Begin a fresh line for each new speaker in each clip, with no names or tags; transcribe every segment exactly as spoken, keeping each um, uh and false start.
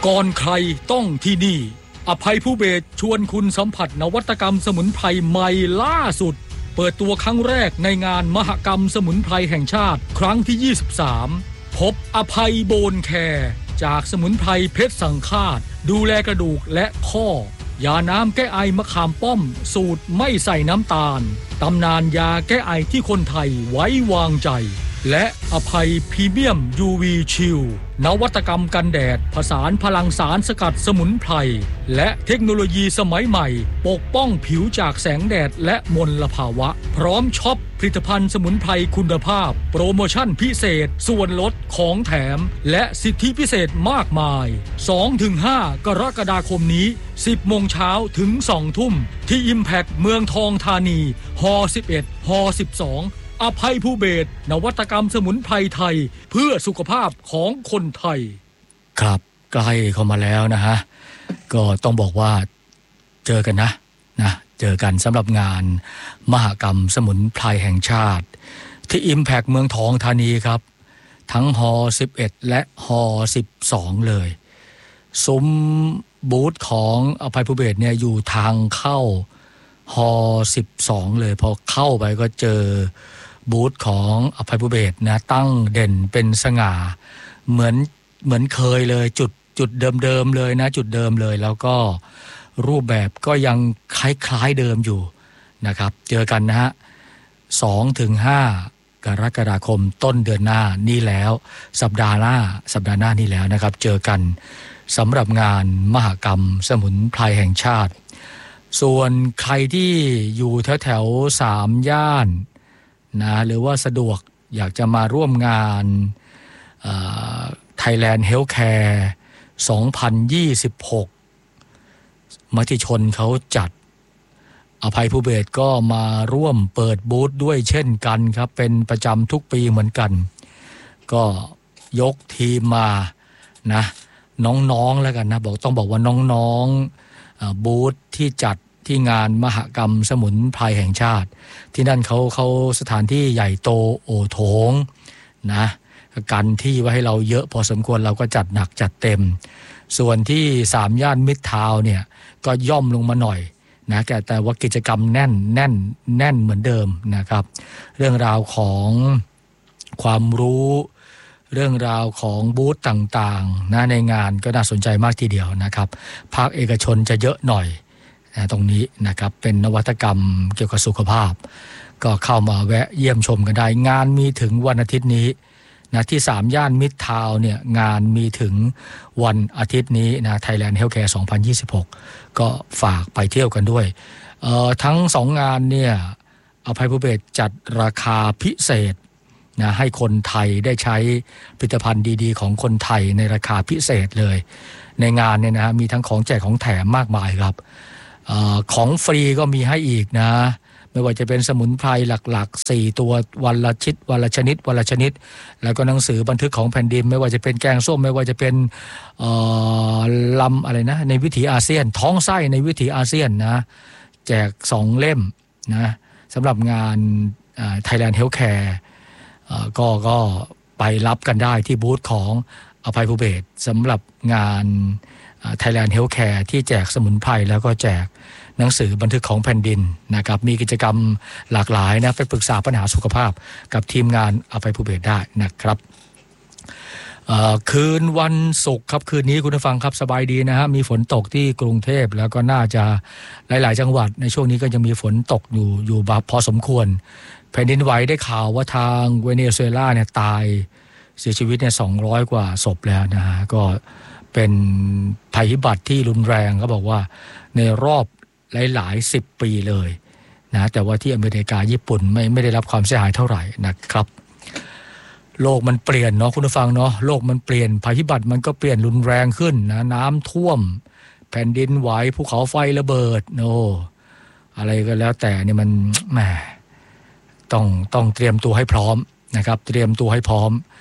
ก่อนใครต้องที่นี่อภัยภูเบศรชวนคุณสัมผัสนวัตกรรมสมุนไพรใหม่ล่าสุดเปิดตัวครั้งแรกในงานมหกรรมสมุนไพรแห่งชาติครั้งที่ยี่สิบสามพบอภัยโบนแคร์จากสมุนไพรเพชรสังฆาตดูแลกระดูกและข้อยาน้ำแก้ไอมะขามป้อมสูตรไม่ใส่น้ำตาลตำนานยาแก้ไอที่คนไทยไว้วางใจและอภัยพรีเมียม ยู วี ชิลนวัตกรรมกันแดดผสานพลังสารสกัดสมุนไพรและเทคโนโลยีสมัยใหม่ปกป้องผิวจากแสงแดดและมลภาวะพร้อมช็อปผลิตภัณฑ์สมุนไพรคุณภาพโปรโมชั่นพิเศษส่วนลดของแถมและสิทธิพิเศษมากมาย สองถึงห้า กรกฎาคมนี้ สิบโมงเช้าถึง สองทุ่มที่ Impact เมืองทองธานีฮสิบเอ็ดฮสิบสองอภัยภูเบศรนวัตกรรมสมุนไพรไทยเพื่อสุขภาพของคนไทยครับใกล้เข้ามาแล้วนะฮะก็ต้องบอกว่าเจอกันนะนะเจอกันสำหรับงานมหกรรมสมุนไพรแห่งชาติที่ Impact เมืองทองธานีครับทั้งฮสิบเอ็ดและฮสิบสองเลยซุ้มบูธของอภัยภูเบศรเนี่ยอยู่ทางเข้าฮสิบสองเลยพอเข้าไปก็เจอบูธของอภัยภูเบศรนะตั้งเด่นเป็นสง่าเหมือนเหมือนเคยเลยจุดจุดเดิมๆเลยนะจุดเดิมเลยแล้วก็รูปแบบก็ยังคล้ายๆเดิมอยู่นะครับเจอกันนะฮะ สองถึงห้า กรกฎาคมต้นเดือนหน้านี่แล้วสัปดาห์หน้าสัปดาห์หน้านี่แล้วนะครับเจอกันสำหรับงานมหกรรมสมุนไพรแห่งชาติส่วนใครที่อยู่แถวๆสามย่านนะหรือว่าสะดวกอยากจะมาร่วมงาน Thailand Healthcare สองพันยี่สิบหกมติชนเขาจัดอภัยภูเบศรก็มาร่วมเปิดบูธด้วยเช่นกันครับเป็นประจำทุกปีเหมือนกันก็ยกทีมมานะน้องๆแล้วกันนะบอกต้องบอกว่าน้องๆบูธที่จัดที่งานมหกรรมสมุนไพรแห่งชาติที่นั่นเขาเขาสถานที่ใหญ่โตโอโถงนะกันที่ไว้ให้เราเยอะพอสมควรเราก็จัดหนักจัดเต็มส่วนที่สามย่านมิตรทาวน์เนี่ยก็ย่อมลงมาหน่อยนะแต่แต่ว่ากิจกรรมแน่นแน่นแน่นเหมือนเดิมนะครับเรื่องราวของความรู้เรื่องราวของบูธต่างๆนะในงานก็น่าสนใจมากทีเดียวนะครับภาคเอกชนจะเยอะหน่อยนะตรงนี้นะครับเป็นนวัตกรรมเกี่ยวกับสุขภาพก็เข้ามาแวะเยี่ยมชมกันได้งานมีถึงวันอาทิตย์นี้นะที่สามย่านมิตรทาวน์เนี่ยงานมีถึงวันอาทิตย์นี้นะ Thailand Healthcare สองพันยี่สิบหกก็ฝากไปเที่ยวกันด้วยเอ่อทั้งสองงานเนี่ยอภัยภูเบศรจัดราคาพิเศษนะให้คนไทยได้ใช้ผลิตภัณฑ์ดีๆของคนไทยในราคาพิเศษเลยในงานเนี่ยนะมีทั้งของแจกของแถมมากมายครับเอ่อของฟรีก็มีให้อีกนะไม่ว่าจะเป็นสมุนไพรหลักๆสี่ตัววันละชิดวันละชนิดวันละชนิดแล้วก็หนังสือบันทึกของแผ่นดินไม่ว่าจะเป็นแกงส้มไม่ว่าจะเป็นเอ่อลำอะไรนะในวิถีอาเซียนท้องไส้ในวิถีอาเซียนนะแจกสองเล่มนะสำหรับงาน Thailand Healthcare ก็ก็ไปรับกันได้ที่บูธของอภัยภูเบศรสำหรับงาน Thailand Healthcare ที่แจกสมุนไพรแล้วก็แจกหนังสือบันทึกของแผ่นดินนะครับมีกิจกรรมหลากหลายนะไปปรึกษาปัญหาสุขภาพกับทีมงานอภัยภูเบศรได้นะครับคืนวันศุกร์ครับคืนนี้คุณผู้ฟังครับสบายดีนะฮะมีฝนตกที่กรุงเทพแล้วก็น่าจะหลายๆจังหวัดในช่วงนี้ก็ยังมีฝนตกอยู่อยู่พอสมควรแผ่นดินไหวได้ข่าวว่าทางเวเนซุเอลาเนี่ยตายเสียชีวิตเนี่ยสองร้อยกว่าศพแล้วนะฮะก็เป็นภัยพิบัติที่รุนแรงเขาบอกว่าในรอบหลายๆสิบปีเลยนะแต่ว่าที่อเมริกาญี่ปุ่นไม่ไม่ได้รับความเสียหายเท่าไหร่นะครับโลกมันเปลี่ยนเนาะคุณผู้ฟังเนาะโลกมันเปลี่ยนภัยพิบัติมันก็เปลี่ยนรุนแรงขึ้นนะน้ำท่วมแผ่นดินไหวภูเขาไฟระเบิดโนอะไรก็แล้วแต่เนี่ยมันแหมต้องต้องเตรียมตัวให้พร้อมนะครับเตรียมตัวให้พร้อม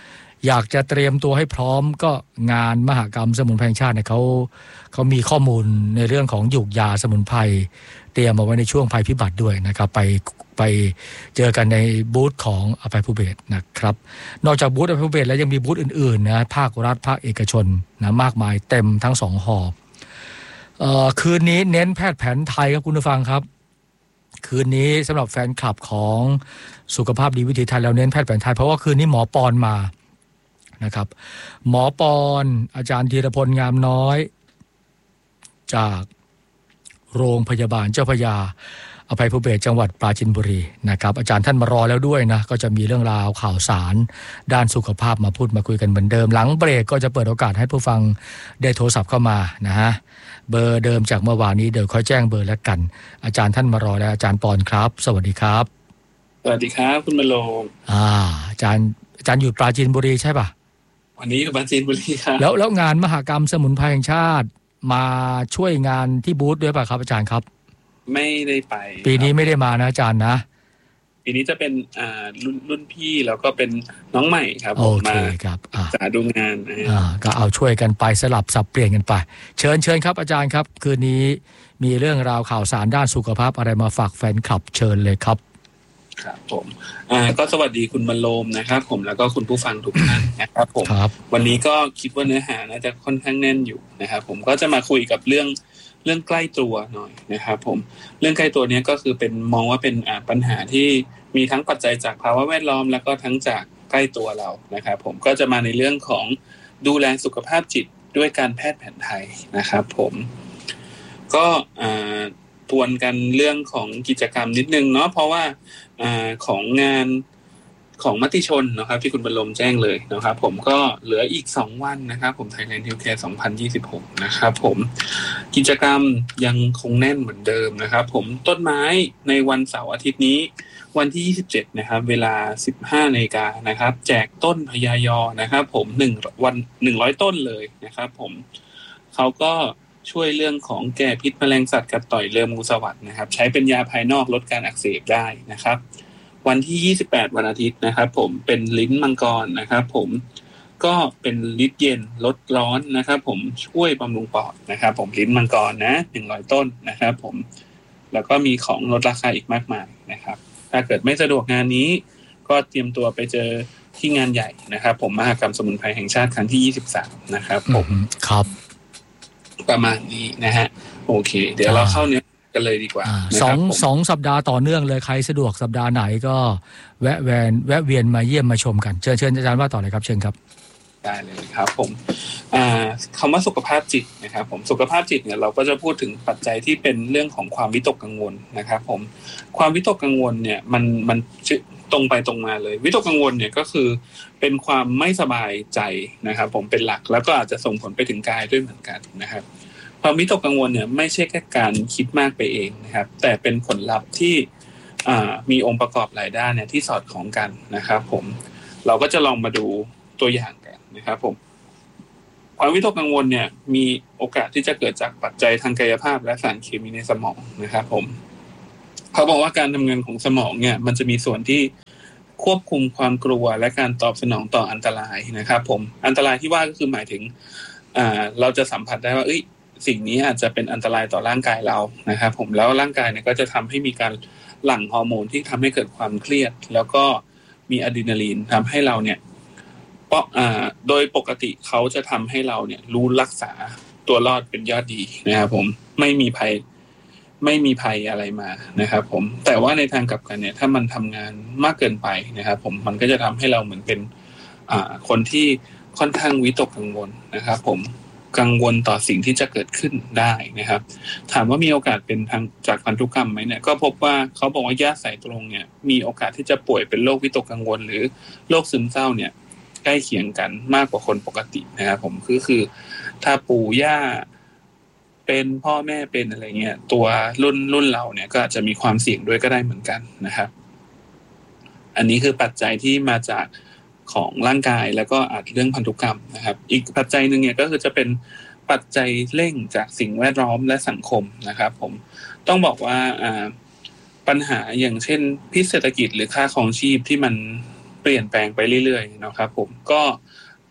อยากจะเตรียมตัวให้พร้อมก็งานมหกรรมสมุนไพรแห่งชาติเนี่ยเขาเขามีข้อมูลในเรื่องของหยูกยาสมุนไพรเตรียมเอาไว้ในช่วงภัยพิบัติด้วยนะครับไปไปเจอกันในบูธของอภัยภูเบศรนะครับนอกจากบูธอภัยภูเบศรแล้วยังมีบูธอื่นๆนะภาครัฐภาคเอกชนนะมากมายเต็มทั้งสองหอเอ่อคืนนี้เน้นแพทย์แผนไทยครับคุณผู้ฟังครับคืนนี้สำหรับแฟนคลับของสุขภาพดีวิถีไทยเราเน้นแพทย์แผนไทยเพราะว่าคืนนี้หมอปอนมานะครับหมอปอนอาจารย์ธีรพลงามน้อยจากโรงพยาบาลเจ้าพระยาอภัยภูเบศรจังหวัดปราจีนบุรีนะครับอาจารย์ท่านมารอแล้วด้วยนะก็จะมีเรื่องราวข่าวสารด้านสุขภาพมาพูดมาคุยกันเหมือนเดิมหลังเบรกก็จะเปิดโอกาสให้ผู้ฟังได้โทรศัพท์เข้ามานะฮะเบอร์เดิมจากเมื่อวานนี้เดี๋ยวค่อยแจ้งเบอร์แล้วกันอาจารย์ท่านมารอแล้วอาจารย์ปอนครับสวัสดีครับ
สวัสดีครับคุณบรรลง
อ่าอาจารย์อาจารย์อยู่ปราจีนบุรีใช่ป่ะ
วันนี้อยู่ปราจีนบุรีครับ
แล้วแล้วงานมหกรรมสมุนไพรแห่งชาติมาช่วยงานที่บูธด้วยป่ะครับอาจารย์ครับ
ไม่ได้ไป
ปีนี้ไม่ได้มานะอาจารย์นะ
ปีนี้จะเป็นอ่ารุ่นรุ่นพี่แล้วก็เป็นน้องใหม่ครับ
โอเคครับ
อ่าจะดูงาน
อ่าก็เอาช่วยกันไปสลับสับเปลี่ยนกันไปเชิญเชิญครับอาจารย์ครับคืนนี้มีเรื่องราวข่าวสารด้านสุขภาพอะไรมาฝากแฟนคลับเชิญเลยครับ
ครับผมอ่าก็สวัสดีคุณบรรโลมนะครับผมแล้วก็คุณผู้ฟังทุกท่านนะครับผมวันนี้ก็คิดว่าเนื้อหาน่าจะค่อนข้างแน่นอยู่นะครับผมก็จะมาคุยกับเรื่องเรื่องใกล้ตัวหน่อยนะครับผมเรื่องใกล้ตัวนี้ก็คือเป็นมองว่าเป็นอ่าปัญหาที่มีทั้งปัจจัยจากภาวะแวดล้อมแล้วก็ทั้งจากใกล้ตัวเรานะครับผมก็จะมาในเรื่องของดูแลสุขภาพจิตด้วยการแพทย์แผนไทยนะครับผมก็อ่าทวนกันเรื่องของกิจกรรมนิดนึงเนาะเพราะว่าอ่าของงานของมติชนนะครับที่คุณบรรลมแจ้งเลยนะครับผมก็เหลืออีกสองวันนะครับผม Thailand Healthcare สองพันยี่สิบหกนะครับผมกิจกรรมยังคงแน่นเหมือนเดิมนะครับผมต้นไม้ในวันเสาร์อาทิตย์นี้วันที่ยี่สิบเจ็ดนะครับเวลา สิบห้านาฬิกา นนะครับแจกต้นพญายอนะครับผมหนึ่งวันหนึ่งร้อยต้นเลยนะครับผมเขาก็ช่วยเรื่องของแก้พิษแมลงสัตว์กัดต่อยเรืองูสวัสดนะครับใช้เป็นยาภายนอกลดการอักเสบได้นะครับวันที่ยี่สิบแปดวันอาทิตย์นะครับผมเป็นลิ้นมังกรนะครับผมก็เป็นลิ้นเย็นลดร้อนนะครับผมช่วยบำรุงปอดนะครับผมลิ้นมังกรนะหนึ่งร้อยต้นนะครับผมแล้วก็มีของลดราคาอีกมากมายนะครับถ้าเกิดไม่สะดวกงานนี้ก็เตรียมตัวไปเจอที่งานใหญ่นะครับผมมหกรรมสมุนไพรแห่งชาติครั้งที่ยี่สิบสามนะครับผม
ครับ
ประมาณนี้นะฮะโอเคเดี๋ยวเราเข้าเนื้อกันเลยดีกว่า
สองสองสัปดาห์ต่อเนื่องเลยใครสะดวกสัปดาห์ไหนก็แวะแวนแวะเวียนมาเยี่ยมมาชมกันเชิญเชิญอาจารย์ว่าต่อเลยครับเชิญครับ
ได้เลยครับผมคำว่าสุขภาพจิตนะครับผมสุขภาพจิตเนี่ยเราก็จะพูดถึงปัจจัยที่เป็นเรื่องของความวิตกกังวลนะครับผมความวิตกกังวลเนี่ยมันมันตรงไปตรงมาเลยวิตกกังวลเนี่ยก็คือเป็นความไม่สบายใจนะครับผมเป็นหลักแล้วก็อาจจะส่งผลไปถึงกายด้วยเหมือนกันนะครับความวิตกกังวลเนี่ยไม่ใช่แค่การคิดมากไปเองนะครับแต่เป็นผลลัพธ์ที่มีองค์ประกอบหลายด้านเนี่ยที่สอดคล้องกันนะครับผมเราก็จะลองมาดูตัวอย่างกันนะครับผมความวิตกกังวลเนี่ยมีโอกาสที่จะเกิดจากปัจจัยทางกายภาพและสารเคมีในสมองนะครับผมเขาบอกว่าการทำงานของสมองเนี่ยมันจะมีส่วนที่ควบคุมความกลัวและการตอบสนองต่ออันตรายนะครับผมอันตรายที่ว่าก็คือหมายถึงอ่าเราจะสัมผัสได้ว่าเอ้ยสิ่งนี้อาจจะเป็นอันตรายต่อร่างกายเรานะครับผมแล้วร่างกายเนี่ยก็จะทำให้มีการหลั่งฮอร์โมนที่ทำให้เกิดความเครียดแล้วก็มีอะดรีนาลีนทำให้เราเนี่ยเพราะอ่าโดยปกติเขาจะทำให้เราเนี่ยรู้รักษาตัวรอดเป็นยอดดีนะครับผมไม่มีภัยไม่มีภัยอะไรมานะครับผมแต่ว่าในทางกลับกันเนี่ยถ้ามันทำงานมากเกินไปนะครับผมมันก็จะทำให้เราเหมือนเป็นอ่าคนที่ค่อนข้างวิตกกังวลนะครับผมกังวลต่อสิ่งที่จะเกิดขึ้นได้นะครับถามว่ามีโอกาสเป็นทางจากพันธุกรรมไหมเนี่ยก็พบว่าเขาบอกว่าญาติสายตรงเนี่ยมีโอกาสที่จะป่วยเป็นโรควิตกกังวลหรือโรคซึมเศร้าเนี่ยใกล้เคียงกันมากกว่าคนปกตินะครับผมคือคือถ้าปู่ย่าเป็นพ่อแม่เป็นอะไรเงี้ยตัวรุ่นรุ่นเราเนี่ยก็อาจจะมีความเสี่ยงด้วยก็ได้เหมือนกันนะครับอันนี้คือปัจจัยที่มาจากของร่างกายแล้วก็อาจเรื่องพันธุกรรมนะครับอีกปัจจัยนึงเนี่ยก็คือจะเป็นปัจจัยเร่งจากสิ่งแวดล้อมและสังคมนะครับผมต้องบอกว่าอ่าปัญหาอย่างเช่นพิษเศรษฐกิจหรือค่าครองชีพที่มันเปลี่ยนแปลงไปเรื่อยๆนะครับผมก็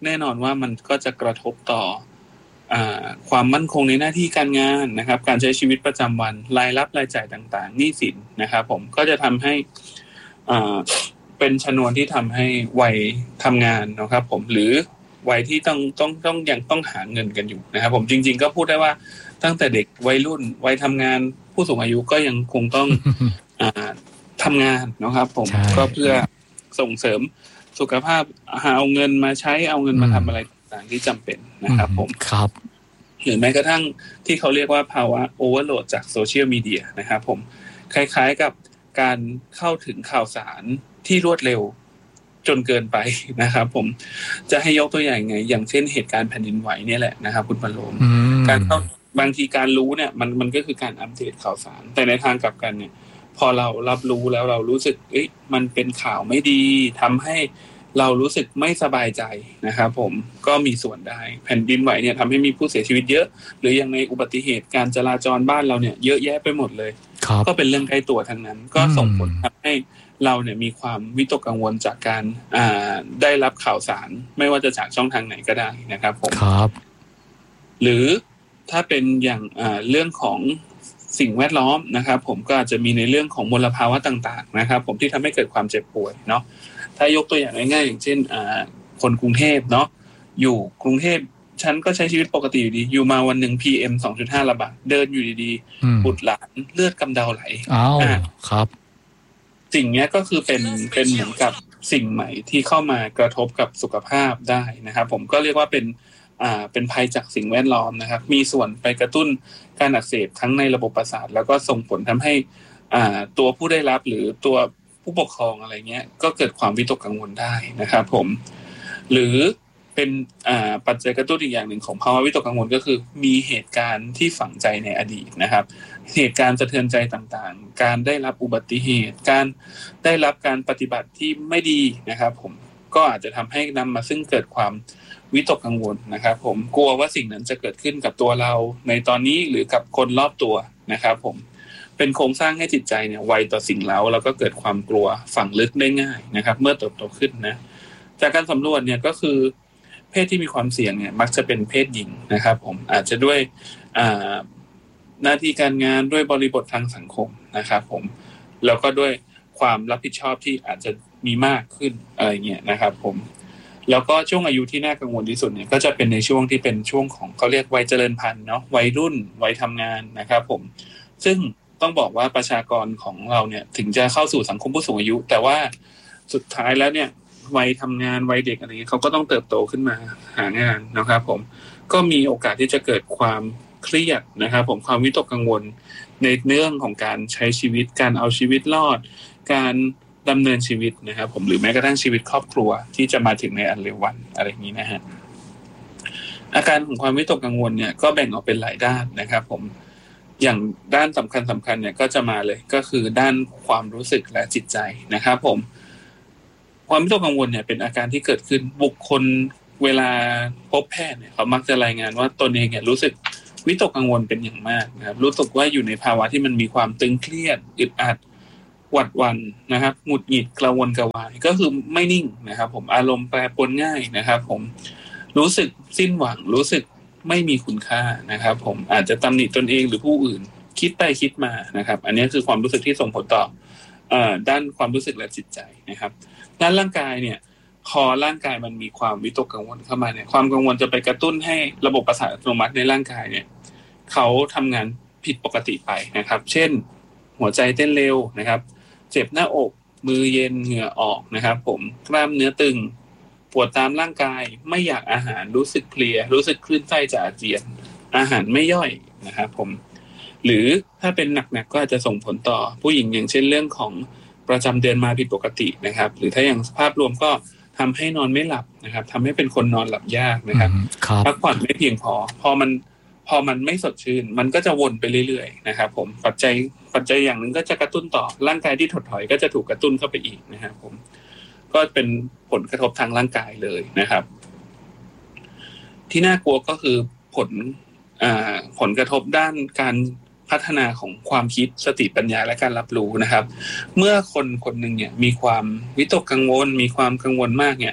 แน่นอนว่ามันก็จะกระทบต่ออ่าความมั่นคงในหน้าที่การงานนะครับการใช้ชีวิตประจำวันรายรับรายจ่ายต่างๆหนี้สินนะครับผมก็จะทำให้อ่าเป็นชนวนที่ทำให้วัยทำงานนะครับผมหรือวัยที่ต้องต้องต้องยังต้องหาเงินกันอยู่นะครับผมจริงๆก็พูดได้ว่าตั้งแต่เด็กวัยรุ่นวัยทำงานผู้สูงอายุก็ยังคงต้อง อ่าทำงานนะครับผมก็เพื่อส่งเสริมสุขภาพหาเอาเงินมาใช้เอาเงินมาทำอะไรต่างๆที่จำเป็นนะครับผม
ครับ
หรือแม้กระทั่งที่เขาเรียกว่าภาวะโอเวอร์โหลดจากโซเชียลมีเดียนะครับผมคล้ายๆกับการเข้าถึงข่าวสารที่รวดเร็วจนเกินไปนะครับผมจะให้ยกตัวอย่างไงอย่างเช่นเหตุการณ์แผ่นดินไหวเนี่ยแหละนะครับคุณปโลมการเข้าบางทีการรู้เนี่ยมันมันก็คือการอัปเดตข่าวสารแต่ในทางกลับกันเนี่ยพอเรารับรู้แล้วเรารู้สึกเอ๊ะมันเป็นข่าวไม่ดีทำให้เรารู้สึกไม่สบายใจนะครับผมก็มีส่วนได้แผ่นดินไหวเนี่ยทำให้มีผู้เสียชีวิตเยอะหรืออย่างในอุบัติเหตุการจราจรบ้านเราเนี่ยเยอะแยะไปหมดเลยก็เป็นเรื่องใกล้ตัวทั้งนั้นก็ส่งผลทำให้เราเนี่ยมีความวิตกกังวลจากการอ่าได้รับข่าวสารไม่ว่าจะจากช่องทางไหนก็ได้นะครับผม
ครับ
หรือถ้าเป็นอย่างอ่าเรื่องของสิ่งแวดล้อมนะครับผมก็อาจจะมีในเรื่องของมลภาวะต่างๆนะครับผมที่ทำให้เกิดความเจ็บป่วยเนาะถ้ายกตัวอย่างง่ายๆอย่างเช่นอ่าคนกรุงเทพเนาะอยู่กรุงเทพฉันก็ใช้ชีวิตปกติอยู่ดีอยู่มาวันหนึ่ง พี เอ็ม สองจุดห้า ระบาดเดินอยู่ดีๆบุตรหลานเลือดกำเดาไหล
อ้าวครับ
สิ่งนี้ก็คือเป็นเป็นเหมือนกับสิ่งใหม่ที่เข้ามากระทบกับสุขภาพได้นะครับผมก็เรียกว่าเป็นอ่าเป็นภัยจากสิ่งแวดล้อมนะครับมีส่วนไปกระตุ้นการอักเสบทั้งในระบบประสาทแล้วก็ส่งผลทำให้อ่าตัวผู้ได้รับหรือตัวผู้ปกครองอะไรเงี้ยก็เกิดความวิตกกังวลได้นะครับผมหรือเป็นอ่าปัจจัยกระตุ้นอีกอย่างหนึ่งของภาวะวิตกกังวลก็คือมีเหตุการณ์ที่ฝังใจในอดีตนะครับเหตุการณ์สะเทือนใจต่างๆการได้รับอุบัติเหตุการได้รับการปฏิบัติที่ไม่ดีนะครับผมก็อาจจะทำให้นำมาซึ่งเกิดความวิตกกังวลนะครับผมกลัวว่าสิ่งนั้นจะเกิดขึ้นกับตัวเราในตอนนี้หรือกับคนรอบตัวนะครับผมเป็นโครงสร้างให้จิตใจเนี่ยไวต่อสิ่งเร้าแล้วก็เกิดความกลัวฝังลึกได้ง่ายนะครับเมื่อเติบโตขึ้นนะจากการสำรวจเนี่ยก็คือเพศที่มีความเสี่ยงเนี่ยมักจะเป็นเพศหญิงนะครับผมอาจจะด้วยอ่าหน้าที่การงานด้วยบริบททางสังคมนะครับผมแล้วก็ด้วยความรับผิดชอบที่อาจจะมีมากขึ้นอะไรเงี้ยนะครับผมแล้วก็ช่วงอายุที่น่ากังวลที่สุดเนี่ยก็จะเป็นในช่วงที่เป็นช่วงของเขาเรียกวัยเจริญพันธุ์เนาะวัยรุ่นวัยทำงานนะครับผมซึ่งต้องบอกว่าประชากรของเราเนี่ยถึงจะเข้าสู่สังคมผู้สูงอายุแต่ว่าสุดท้ายแล้วเนี่ยวัยทำงานวัยเด็กอะไรเงี้ยเขาก็ต้องเติบโตขึ้นมาหางานนะครับผมก็มีโอกาสที่จะเกิดความเครียดนะครับผมความวิตกกังวลในเรื่องของการใช้ชีวิตการเอาชีวิตรอดการดำเนินชีวิตนะครับผมหรือแม้กระทั่งชีวิตครอบครัวที่จะมาถึงในอันเร็ววันอะไรอย่างนี้นะฮะอาการของความวิตกกังวลเนี่ยก็แบ่งออกเป็นหลายด้านนะครับผมอย่างด้านสำคัญสำคัญเนี่ยก็จะมาเลยก็คือด้านความรู้สึกและจิตใจนะครับผมความวิตกกังวลเนี่ยเป็นอาการที่เกิดขึ้นบุคคลเวลาพบแพทย์เนี่ยเขามักจะรายงานว่าตนเองเนี่ยรู้สึกวิตกกังวลเป็นอย่างมากนะครับรู้สึกว่าอยู่ในภาวะที่มันมีความตึงเครียดอึดอัดหวัดหวั่นนะครับหงุดหงิดกระวนกระวายก็คือไม่นิ่งนะครับผมอารมณ์แปรปรวนง่ายนะครับผมรู้สึกสิ้นหวังรู้สึกไม่มีคุณค่านะครับผมอาจจะตำหนิตนเองหรือผู้อื่นคิดไปคิดมานะครับอันนี้คือความรู้สึกที่ส่งผลต่อเอ่อด้านความรู้สึกและจิตใจนะครับด้านร่างกายเนี่ยพอร่างกายมันมีความวิตกกังวลเข้ามาเนี่ยความกังวลจะไปกระตุ้นให้ระบบประสาทอัตโนมัติในร่างกายเนี่ยเขาทำงานผิดปกติไปนะครับเช่นหัวใจเต้นเร็วนะครับเจ็บหน้าอกมือเย็นเหงื่อออกนะครับผมกล้ามเนื้อตึงปวดตามร่างกายไม่อยากอาหารรู้สึกเพลียรู้สึกคลื่นไส้จะอาเจียนอาหารไม่ย่อยนะครับผมหรือถ้าเป็นหนักๆก็อาจจะส่งผลต่อผู้หญิงอย่างเช่นเรื่องของประจำเดือนมาผิดปกตินะครับหรือถ้าอย่างภาพรวมก็ทำให้นอนไม่หลับนะครับทำให้เป็นคนนอนหลับยากนะครับพักผ่อนไม่เพียงพอพอมันพอมันไม่สดชื่นมันก็จะวนไปเรื่อยๆนะครับผมปัจจัยปัจจัยอย่างหนึ่งก็จะกระตุ้นต่อร่างกายที่ถดถอยก็จะถูกกระตุ้นเข้าไปอีกนะครับผมก็เป็นผลกระทบทางร่างกายเลยนะครับที่น่ากลัวก็คือผลอ่าผลกระทบด้านการพัฒนาของความคิดสติปัญญาและการรับรู้นะครับเมื่อคนคนหนึ่งเนี่ยมีความวิตกกังวลมีความกังวลมากเนี่ย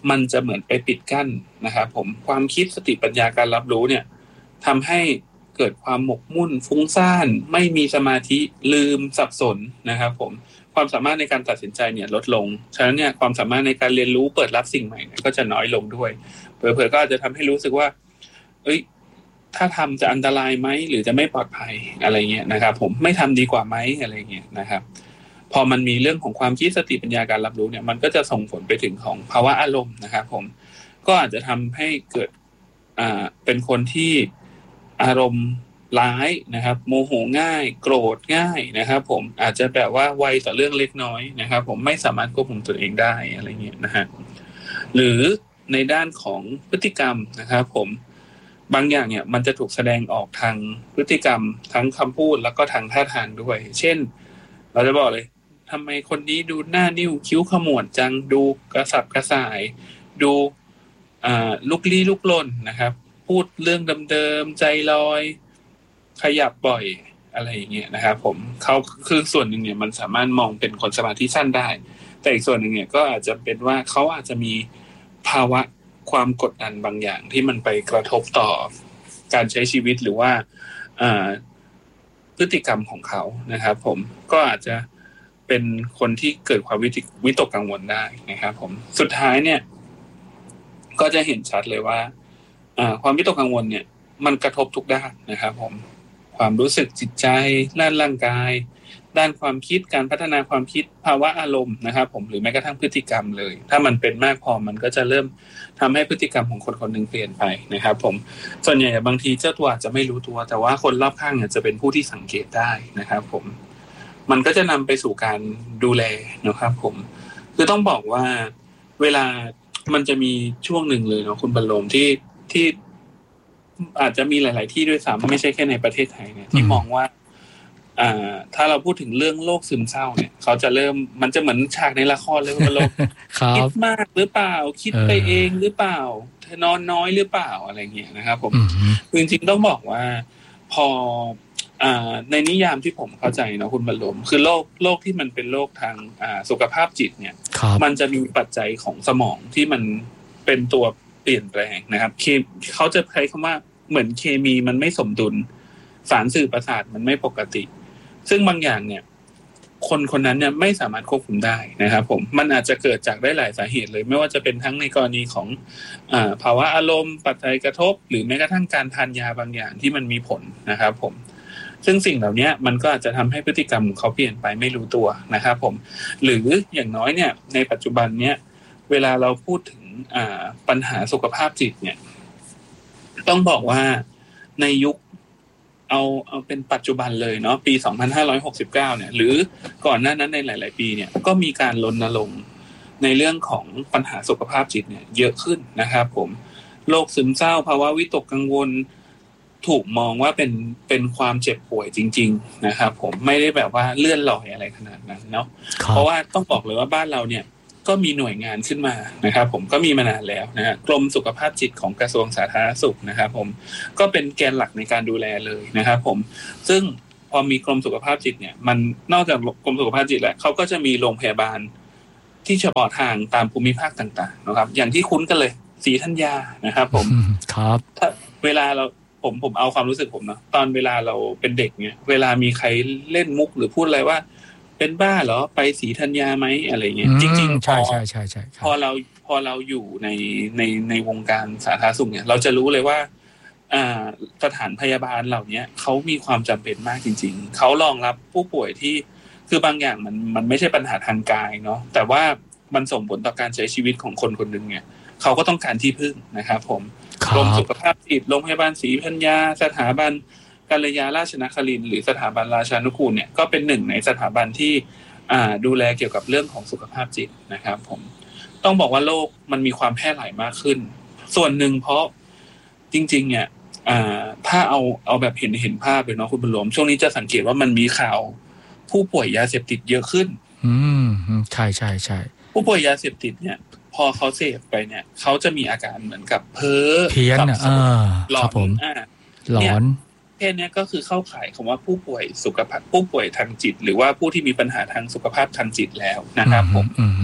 มันจะเหมือนไปปิดกั้นนะครับผมความคิดสติปัญญาการรับรู้เนี่ยทำให้เกิดความหมกมุ่นฟุ้งซ่านไม่มีสมาธิลืมสับสนนะครับผมความสามารถในการตัดสินใจเนี่ยลดลงฉะนั้นเนี่ยความสามารถในการเรียนรู้เปิดรับสิ่งใหม่เนี่ยก็จะน้อยลงด้วยเผลอๆก็อาจจะทำให้รู้สึกว่าเอ้ยถ้าทำจะอันตรายไหมหรือจะไม่ปลอดภัยอะไรเงี้ยนะครับผมไม่ทำดีกว่าไหมอะไรเงี้ยนะครับพอมันมีเรื่องของความคิดสติปัญญาการรับรู้เนี่ยมันก็จะส่งผลไปถึงของภาวะอารมณ์นะครับผมก็อาจจะทำให้เกิดอ่าเป็นคนที่อารมณ์ร้ายนะครับโมโหง่ายโกรธง่ายนะครับผมอาจจะแบบว่าไวต่อเรื่องเล็กน้อยนะครับผมไม่สามารถควบคุมตัวเองได้อะไรเงี้ยนะฮะหรือในด้านของพฤติกรรมนะครับผมบางอย่างเนี่ยมันจะถูกแสดงออกทางพฤติกรรมทั้งคำพูดแล้วก็ทางท่าทางด้วยเช่นเราจะบอกเลยทำไมคนนี้ดูหน้านิ้วคิ้วขมวดจังดูกระสับกระส่ายดูอ่าลุกลี้ลุกลนนะครับพูดเรื่องเดิมๆใจลอยขยับบ่อยอะไรอย่างเงี้ยนะครับผมเขาคือส่วนหนึ่งเนี่ยมันสามารถมองเป็นคนสมาธิสั้นได้แต่อีกส่วนหนึ่งเนี่ยก็อาจจะเป็นว่าเขาอาจจะมีภาวะความกดดันบางอย่างที่มันไปกระทบต่อการใช้ชีวิตหรือว่าอ่าพฤติกรรมของเขานะครับผมก็อาจจะเป็นคนที่เกิดความวิตกกังวลได้นะครับผมสุดท้ายเนี่ยก็จะเห็นชัดเลยว่าความวิตกกังวลเนี่ยมันกระทบทุกด้านนะครับผมความรู้สึกจิตใจด้านร่างกายด้านความคิดการพัฒนาความคิดภาวะอารมณ์นะครับผมหรือแม้กระทั่งพฤติกรรมเลยถ้ามันเป็นมากพอมันก็จะเริ่มทำให้พฤติกรรมของคนคนหนึ่งเปลี่ยนไปนะครับผมส่วนใหญ่บางทีเจ้าตัวอาจจะไม่รู้ตัวแต่ว่าคนรอบข้างเนี่ยจะเป็นผู้ที่สังเกตได้นะครับผมมันก็จะนำไปสู่การดูแลนะครับผมคือต้องบอกว่าเวลามันจะมีช่วงหนึ่งเลยเนาะคุณบรรลมที่ที่อาจจะมีหลายๆที่ด้วยซ้ำไม่ใช่แค่ในประเทศไทยเนี่ยที่มองว่าอ่าถ้าเราพูดถึงเรื่องโรคซึมเศร้าเนี่ยเขาจะเริ่มมันจะเหมือนฉากในละครเลยคุณบรรลม คิดมากหรือเปล่าคิดไปเองหรือเปล่าเธอนอนน้อยหรือเปล่าอะไรเงี้ยนะครับผมจริงๆต้องบอกว่าพออ่าในนิยามที่ผมเข้าใจเนาะคุณบรรลมคือโรคโรคที่มันเป็นโรคทางอ่าสุขภาพจิตเนี่ยมันจะมีปัจจัยของสมองที่มันเป็นตัวเปลี่ยนแปลงนะครับเขาจะใช้คำว่าเหมือนเคมีมันไม่สมดุลสารสื่อประสาทมันไม่ปกติซึ่งบางอย่างเนี่ยคนคนนั้นเนี่ยไม่สามารถควบคุมได้นะครับผมมันอาจจะเกิดจากได้หลายสาเหตุเลยไม่ว่าจะเป็นทั้งในกรณีของอ่าภาวะอารมณ์ปัจจัยกระทบหรือแม้กระทั่งการทานยาบางอย่างที่มันมีผลนะครับผมซึ่งสิ่งเหล่านี้มันก็อาจจะทำให้พฤติกรรมของเขาเปลี่ยนไปไม่รู้ตัวนะครับผมหรืออย่างน้อยเนี่ยในปัจจุบันเนี้ยเวลาเราพูดถึงอ่าปัญหาสุขภาพจิตเนี่ยต้องบอกว่าในยุคเอาเอาเป็นปัจจุบันเลยเนาะปีสองพันห้าร้อยหกสิบเก้าเนี่ยหรือก่อนหน้านั้นในหลายๆปีเนี่ยก็มีการรณรงค์ในเรื่องของปัญหาสุขภาพจิตเนี่ยเยอะขึ้นนะครับผมโรคซึมเศร้าภาวะวิตกกังวลถูกมองว่าเป็นเป็นความเจ็บป่วยจริงๆนะครับผมไม่ได้แบบว่าเลื่อนลอยอะไรขนาดนั้นเนาะเพราะว่าต้องบอกเลยว่าบ้านเราเนี่ยก็มีหน่วยงานขึ้นมานะครับผมก็มีมานานแล้วนะฮะกรมสุขภาพจิตของกระทรวงสาธารณสุขนะครับผมก็เป็นแกนหลักในการดูแลเลยนะครับผมซึ่งพอมีกรมสุขภาพจิตเนี่ยมันนอกจากกรมสุขภาพจิตแล้วเขาก็จะมีโรงพยาบาลที่เฉพาะทางตามภูมิภาคต่างๆนะครับอย่างที่คุ้นกันเลยศรีธัญญานะครับผม
ครับ
ถ้าเวลาเราผมผมเอาความรู้สึกผมเนาะตอนเวลาเราเป็นเด็กเนี่ยเวลามีใครเล่นมุกหรือพูดอะไรว่าเป็นบ้าเหรอไปศรีธัญญาไหมอะไรเงี้ยจริงๆ
ใช่ใช่ใช่ใช่
พอเราพอเราอยู่ในในในวงการสาธารณสุขเนี่ยเราจะรู้เลยว่าอ่าสถานพยาบาลเหล่านี้เขามีความจำเป็นมากจริงๆเขารองรับผู้ป่วยที่คือบางอย่างมันมันไม่ใช่ปัญหาทางกายเนาะแต่ว่ามันส่งผลต่อการใช้ชีวิตของคนคนหนึ่งเนี่ยเขาก็ต้องการที่พึ่งนะครับผมกรมสุขภาพจิตโรงพยาบาลศรีธัญญาสถาบันกัลยาราชนครินทร์หรือสถาบันราชานุกูลเนี่ยก็เป็นหนึ่งในสถาบันที่อ่าดูแลเกี่ยวกับเรื่องของสุขภาพจิตนะครับผมต้องบอกว่าโรคมันมีความแพร่หลายมากขึ้นส่วนหนึ่งเพราะจริงๆเนี่ยอ่าถ้าเอาเอาแบบเห็นเห็นภาพเลยเนาะคุณบุญหลวงช่วงนี้จะสังเกตว่ามันมีข่าวผู้ป่วยยาเสพติดเยอะขึ้น
อืมใช่ใช่ใช่
ผู้ป่วยยาเสพติดเนี่ยพอเขาเสพไปเนี่ยเขาจะมีอาการเหมือนกับเพ้อ
เพี้ยนอ่ะ
หลอนอ่า
หลอน
แค่นี้ก็คือเข้าข่ายคำว่าผู้ป่วยสุขภาพผู้ป่วยทางจิตหรือว่าผู้ที่มีปัญหาทางสุขภาพทางจิตแล้วนะครับผม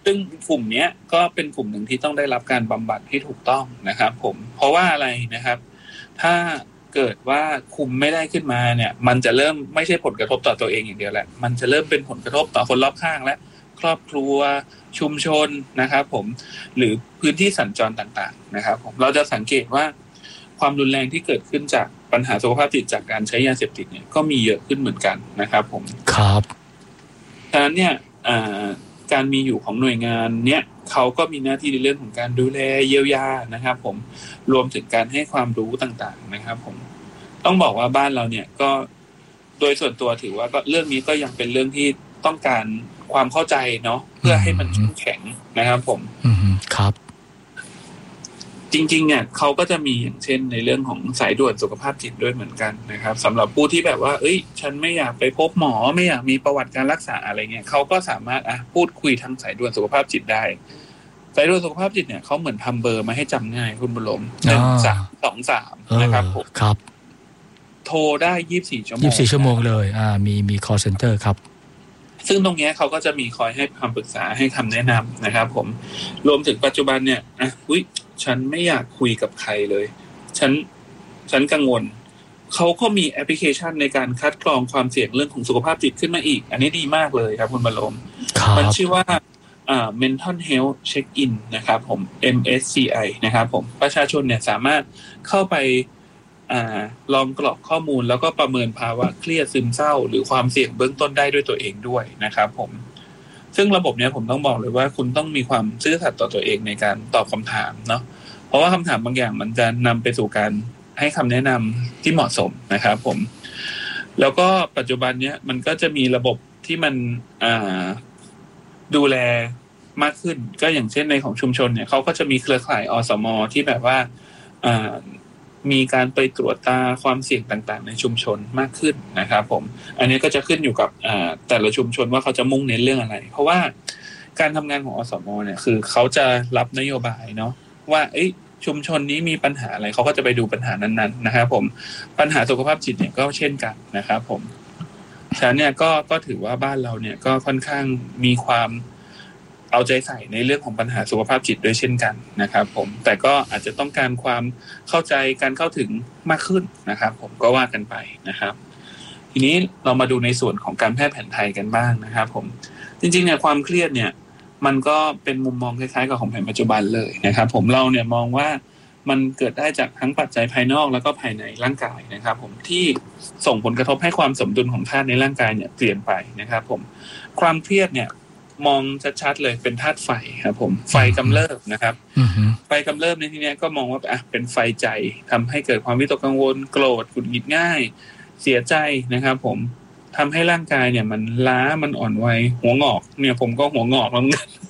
ซึ่งกลุ่มนี้ก็เป็นกลุ่มหนึ่งที่ต้องได้รับการบำบัดที่ถูกต้องนะครับผมเพราะว่าอะไรนะครับถ้าเกิดว่าคุมไม่ได้ขึ้นมาเนี่ยมันจะเริ่มไม่ใช่ผลกระทบต่อตัวเองอย่างเดียวแหละมันจะเริ่มเป็นผลกระทบต่อคนรอบข้างและครอบครัวชุมชนนะครับผมหรือพื้นที่สัญจรต่างๆนะครับผมเราจะสังเกตว่าความรุนแรงที่เกิดขึ้นจากปัญหาสุขภาพจิตจากการใช้ยาเสพติดเนี่ยก็มีเยอะขึ้นเหมือนกันนะครับผม
ครับ
ฉะนั้นเนี่ยการมีอยู่ของหน่วยงานเนี่ยเขาก็มีหน้าที่ในเรื่องของการดูแลเยียวยานะครับผมรวมถึงการให้ความรู้ต่างๆนะครับผมต้องบอกว่าบ้านเราเนี่ยก็โดยส่วนตัวถือว่าก็เรื่องนี้ก็ยังเป็นเรื่องที่ต้องการความเข้าใจเนาะเพื่อให้มันเข้มแข็งนะครับผม
ครับ
จริงๆเนี่ยเขาก็จะมีอย่างเช่นในเรื่องของสายด่วนสุขภาพจิตด้วยเหมือนกันนะครับสำหรับผู้ที่แบบว่าเอ้ยฉันไม่อยากไปพบหมอไม่อยากมีประวัติการรักษาอะไรเงี้ยเขาก็สามารถอ่ะพูดคุยทางสายด่วนสุขภาพจิตได้สายด่วนสุขภาพจิตเนี่ยเขาเหมือนทำเบอร์มาให้จำง่ายคุณบุญหลงหนึ่งสามสองสามนะครับผม
ครับ
โทรได้ยี่สิบสี่ชั่วโมง
ยี่สิบสี่ชั่วโมงเลยอ่ามีมี call center ครับ
ซึ่งตรงนี้เขาก็จะมีคอยให้คำปรึกษาให้คำแนะนำนะครับผมรวมถึงปัจจุบันเนี่ยอ่ะอุ๊ยฉันไม่อยากคุยกับใครเลยฉันฉันกังวลเขาก็มีแอปพลิเคชันในการคัดกรองความเสี่ยงเรื่องของสุขภาพจิตขึ้นมาอีกอันนี้ดีมากเลยครับคุณบรรลมมันชื่อว่าอ่า mental health check in นะครับผม เอ็ม เอส ซี ไอ นะครับผมประชาชนเนี่ยสามารถเข้าไปอ่าลองกรอกข้อมูลแล้วก็ประเมินภาวะเครียดซึมเศร้าหรือความเสี่ยงเบื้องต้นได้ด้วยตัวเองด้วยนะครับผมซึ่งระบบเนี้ยผมต้องบอกเลยว่าคุณต้องมีความซื่อสัตย์ต่อตัวเองในการตอบคำถามเนาะเพราะว่าคำถามบางอย่างมันจะนำไปสู่การให้คำแนะนำที่เหมาะสมนะครับผมแล้วก็ปัจจุบันเนี้ยมันก็จะมีระบบที่มันอ่าดูแลมากขึ้นก็อย่างเช่นในของชุมชนเนี่ยเขาก็จะมีเครือข่ายอสม.ที่แบบว่าอ่ามีการไปตรวจตาความเสี่ยงต่างๆในชุมชนมากขึ้นนะครับผมอันนี้ก็จะขึ้นอยู่กับแต่ละชุมชนว่าเขาจะมุ่งเน้นเรื่องอะไรเพราะว่าการทำงานของอสม.เนี่ยคือเขาจะรับนโยบายเนาะว่าเอ้ยชุมชนนี้มีปัญหาอะไรเขาก็จะไปดูปัญหานั้นๆนะครับผมปัญหาสุขภาพจิตเนี่ยก็เช่นกันนะครับผมฉะนั้นเนี่ยก็ก็ถือว่าบ้านเราเนี่ยก็ค่อนข้างมีความเอาใจใส่ในเรื่องของปัญหาสุขภาพจิตด้วยเช่นกันนะครับผมแต่ก็อาจจะต้องการความเข้าใจการเข้าถึงมากขึ้นนะครับผมก็ว่ากันไปนะครับทีนี้เรามาดูในส่วนของการแพทย์แผนไทยกันบ้างนะครับผมจริงๆเนี่ยความเครียดเนี่ยมันก็เป็นมุมมองคล้ายๆกับของแผนปัจจุบันเลยนะครับผมเราเนี่ยมองว่ามันเกิดได้จากทั้งปัจจัยภายนอกแล้วก็ภายในร่างกายนะครับผมที่ส่งผลกระทบให้ความสมดุลของธาตุในร่างกายเนี่ยเปลี่ยนไปนะครับผมความเครียดเนี่ยมองชัดๆเลยเป็นธาตุไฟครับผมไฟกำเริบนะครับ
uh-huh.
ไฟกำเริบในที่นี้ก็มองว่าอ่ะเป็นไฟใจทำให้เกิดความวิตกกังวลโกรธหงุดหงิดง่ายเสียใจนะครับผมทำให้ร่างกายเนี่ยมันล้ามันอ่อนวัยหัวงอกเนี่ยผมก็หัวงอกแล้ว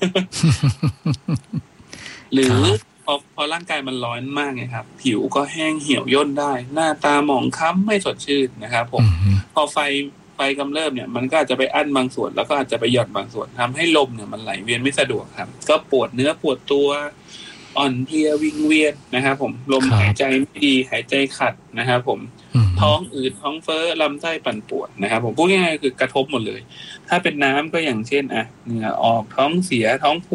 หรือพอพอร่างกายมันร้อนมากไงครับผิวก็แห้งเหี่ยวย่นได้หน้าตาหมองคล้ำไม่สดชื่นนะครับผม uh-huh. พอไฟไฟกำเริบเนี่ยมันก็อาจจะไปอั้นบางส่วนแล้วก็อาจจะไปหย่อนบางส่วนทำให้ลมเนี่ยมันไหลเวียนไม่สะดวกครับก็ปวดเนื้อปวดตัวอ่อนเพลียวิงเวียนนะครับผมลมหายใจไม่ดีหายใจขัดนะครับผมท้องอืดท้องเฟ้อลำไส้ปั่นป่วนนะครับผมพูดง่ายๆคือกระทบหมดเลยถ้าเป็นน้ำก็อย่างเช่นอ่ะเหงื่อออกท้องเสียท้อง